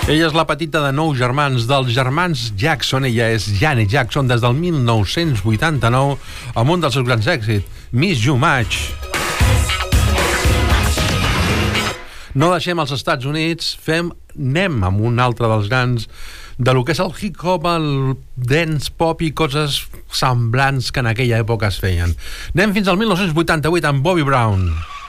Ella és la petita de 9 germans, dels germans Jackson. Ella és Janet Jackson des del 1989 amb un dels seus grans èxits, Miss You Much. No deixem els Estats Units, anem amb un altre dels grans de lo que és el hip-hop, el dance pop i coses semblants que en aquella època es feien. Anem fins al 1988 amb Bobby Brown.